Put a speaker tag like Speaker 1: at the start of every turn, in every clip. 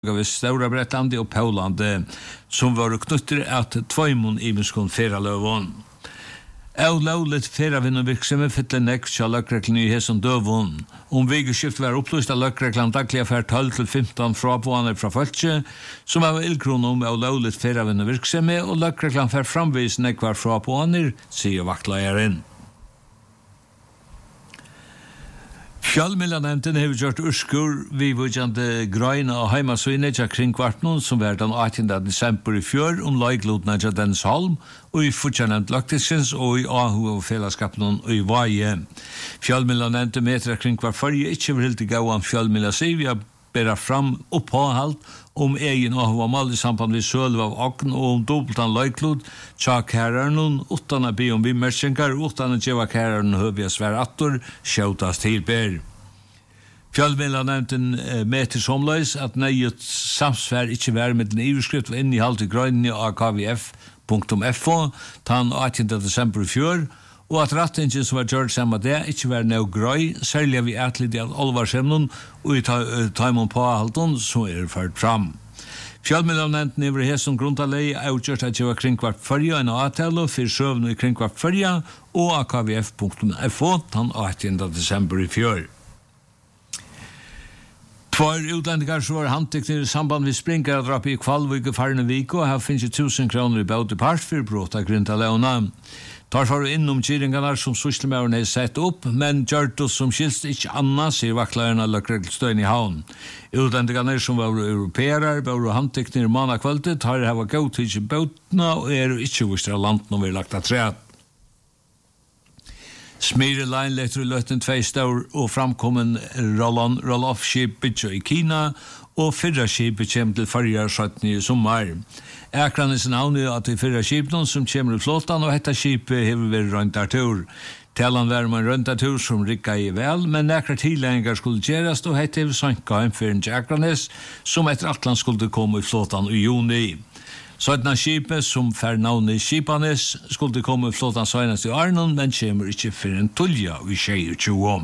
Speaker 1: av Stora Bretland och Poland som var knutter att tvåimon imenskon feralövon. Lovligt feravinnervirksomhet fyller nek kjalløkreglen i hesson døvun. Vigeskift var opplyst av løkreglen daglig affær 12-15 frapåaner fra Føltje, som var illkronom av lovligt feravinnervirksomhet, og løkreglen fær framvis nekvar frapåaner, sier vaktlejeren. Fjallmillanevnden har gjort urskur vidvudjande grøyna og heimasøyne til kringkvartnen som var den 18. desember i fjør leiklodna til Densholm og i fortjernevnt Laktiskens og i Ahu og fellesskapen og i Vaje. Fjallmillanevnden meter kringkvart farge ikke vil helt gau om fjallmillasivia bæra fram opphåhalt egen Ahu og mal i samband med sølv av akn og dobbeltan leiklod tja kærarnon utan å be vimerskjengar utan å gjeva kærarnon høvja sværattor sjautas tilber. Fjallmillanevnden meter somleis at nøyet samsvær ikke vær med den iverskrift og innehalt i grøynene av kvf.fo tann 18. desember i fjør, og at rattingen som var gjort sammen det ikke var noe grøy, særlig vi ætlig at olvarsemnen og i taimon påhalten som ført fram. Fjallmillanevnden over hesson grundalei avgjort at det var kringkvart fyrja en avtale for søvn i kringkvart fyrja og av kvf.fo tann 18. desember i fjør. Tvær utlendinger som var handtekner i samband med springadrap i Kvalvik og Farnevik og her finnes 1000 kroner i bøte part for brot av Grintaleona. Tar for innom kyringarna som syslemauren har sett opp, men gjørt oss som skilst ikke anna, sier vaktlærerne løkregelstøyen i havn. Utlendinger som var europeerar, var handtekner i manakvöldet, har hava gautid i bøtena og ikke visst av landen og vi lagt av træt. Smire Line letter i løtten 2 stor og framkommen roll-off-skip bytja i Kina og fyrra skipet kjem til farger 17 i sommar. Ekran sin navn at det fyrra skipene som kommer i flåtan og hetta skipet hever vært røntartur. Talan var man røntartur som rikka i vel, men nekra tilhengar skulle gjerast og hetta hever sanka heimfyrin til Ekranes som etter Atlant skulle komme i flåtan i juni. Sådana skipet som fær navnet Skipanes skulle komme i flåtan senast i Arnon, men kommer ikke for en tullja i 2020.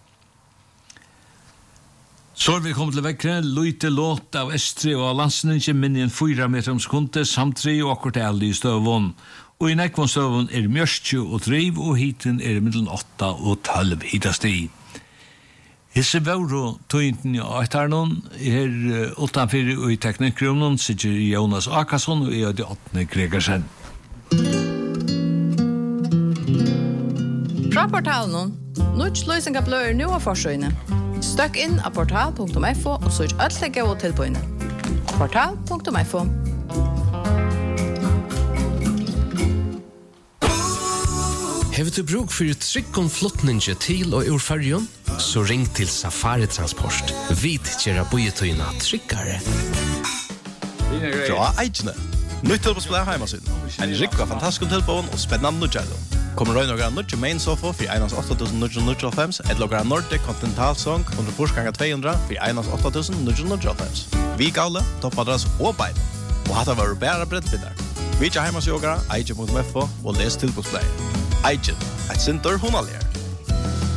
Speaker 1: Så vi kom til vekkere, løyte låt av Estri og Lansen ikke minne en 4 meter om sekundet, samt 3 og akkurat alle i støvån. Og i nekvån støvån mjørstju og driv, og hiten mellom 8 og 12 hitasti. Hisse vauro tøynten i Aitarnon, her utanfyrir og i teknikkrumnon, sitter Jonas Akasson og jeg de 8. Gregersen.
Speaker 2: Fra portalen, Nuts løysinga bløyer nu av forsøyne. Støkk inn av portal.fo og søk alle gode tilbøyene. Portal.fo.
Speaker 3: Hever du bruk for tryggom flottninge til og ur fergen? Så ring til Safari Transport. Vit kjera bøyetøyna tryggare.
Speaker 4: Ja, Eidjene. Nytt tilbøyspil er heimasyn. En rikva fantastisk tilbøyen og spennende nødgjælum. Kommer røy noen nødje main sofa for 1.8.995 et logger Nordic Continental Song 100 for 1.8.995. Vi gale, toppadress og bein. Og hatt var bæra brettbindar. Vi ikke heimasjogere, eidje.fo og les tilbøyspil. Eidjen, et sinter hunalier.